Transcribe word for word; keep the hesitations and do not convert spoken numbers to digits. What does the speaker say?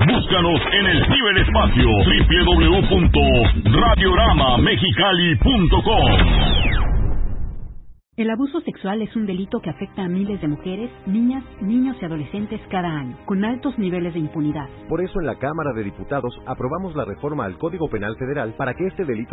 Búscanos en el ciberespacio doble u doble u doble u punto radiorama mexicali punto com. El abuso sexual es un delito que afecta a miles de mujeres, niñas, niños y adolescentes cada año, con altos niveles de impunidad. Por eso en la Cámara de Diputados aprobamos la reforma al Código Penal Federal para que este delito